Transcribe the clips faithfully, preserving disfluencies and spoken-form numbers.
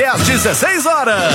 às dezesseis horas.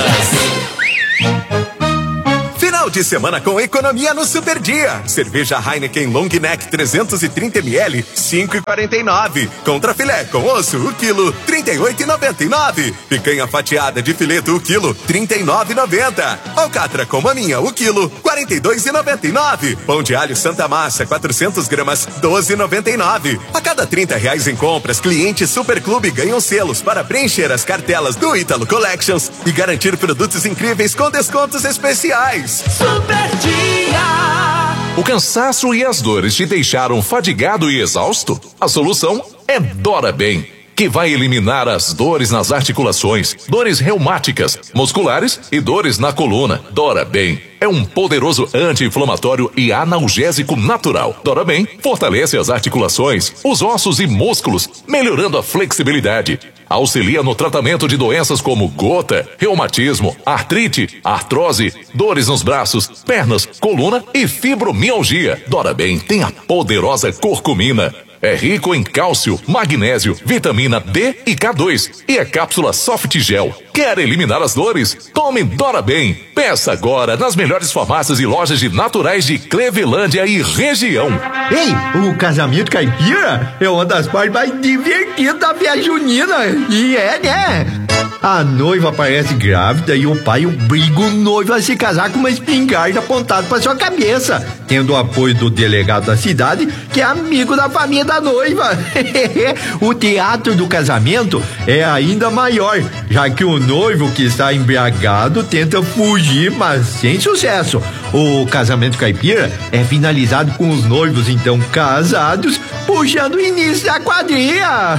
Final de semana com economia no Super Dia. Cerveja Heineken Long Neck trezentos e trinta mililitros, cinco reais e quarenta e nove centavos. Contra filé com osso, o quilo, trinta e oito reais e noventa e nove centavos. Picanha fatiada de fileto, o quilo, trinta e nove reais e noventa centavos. Alcatra com maminha, o quilo, quarenta e dois reais e noventa e nove centavos. Pão de alho Santa Massa, quatrocentas gramas, doze reais e noventa e nove centavos. A cada trinta reais em compras, clientes Super Clube ganham selos para preencher as cartelas do Ítalo Collections e garantir produtos incríveis com descontos especiais. Super Dia! O cansaço e as dores te deixaram fadigado e exausto? A solução é Dora Bem, que vai eliminar as dores nas articulações, dores reumáticas, musculares e dores na coluna. Dora Bem é um poderoso anti-inflamatório e analgésico natural. Dora Bem fortalece as articulações, os ossos e músculos, melhorando a flexibilidade. Auxilia no tratamento de doenças como gota, reumatismo, artrite, artrose, dores nos braços, pernas, coluna e fibromialgia. Dora Bem tem a poderosa curcumina. É rico em cálcio, magnésio, vitamina D e K dois e é cápsula soft gel. Quer eliminar as dores? Tome Dora Bem. Peça agora nas melhores farmácias e lojas de naturais de Clevelândia e região. Ei, o casamento caipira é uma das partes mais divertidas da festa junina. E é, né? A noiva aparece grávida e o pai obriga o noivo a se casar com uma espingarda apontada para sua cabeça, tendo o apoio do delegado da cidade, que é amigo da família da noiva. O teatro do casamento é ainda maior, já que o noivo que está embriagado tenta fugir, mas sem sucesso. O casamento caipira é finalizado com os noivos então casados puxando o início da quadrilha.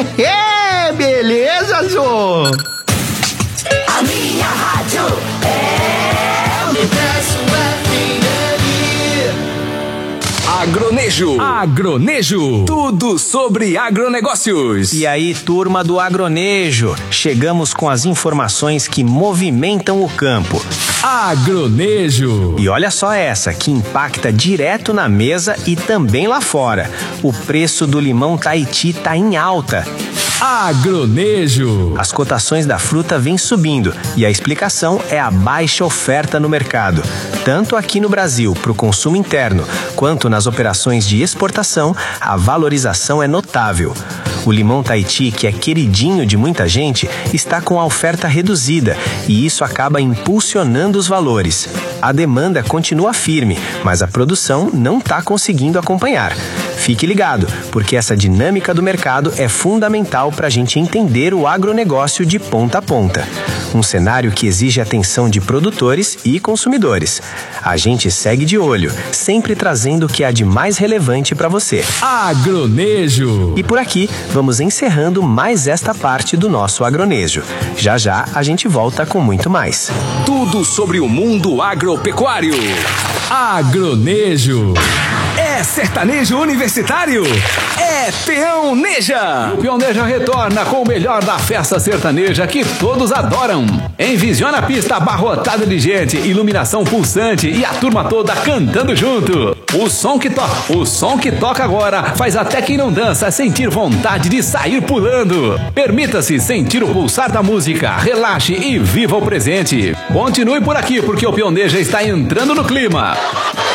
Beleza, Zô? A minha rádio é Universo F M. Agronejo. Agronejo. Tudo sobre agronegócios. E aí, turma do Agronejo, chegamos com as informações que movimentam o campo. Agronejo. E olha só essa, que impacta direto na mesa e também lá fora. O preço do limão Tahiti tá em alta. Agronejo. As cotações da fruta vêm subindo e a explicação é a baixa oferta no mercado, tanto aqui no Brasil para o consumo interno, quanto nas operações de exportação. A valorização é notável. O limão Tahiti, que é queridinho de muita gente, está com a oferta reduzida e isso acaba impulsionando os valores. A demanda continua firme, mas a produção não está conseguindo acompanhar. Fique ligado, porque essa dinâmica do mercado é fundamental para a gente entender o agronegócio de ponta a ponta. Um cenário que exige atenção de produtores e consumidores. A gente segue de olho, sempre trazendo o que há de mais relevante para você. Agronejo. E por aqui, vamos encerrando mais esta parte do nosso Agronejo. Já já a gente volta com muito mais. Tudo sobre o mundo agropecuário. Agronejo. É sertanejo universitário? É Peão Neja! O Peão Neja retorna com o melhor da festa sertaneja que todos adoram. Envisiona a pista abarrotada de gente, iluminação pulsante e a turma toda cantando junto. O som que toca, o som que toca agora faz até quem não dança sentir vontade de sair pulando. Permita-se sentir o pulsar da música, relaxe e viva o presente. Continue por aqui porque o Peão Neja está entrando no clima.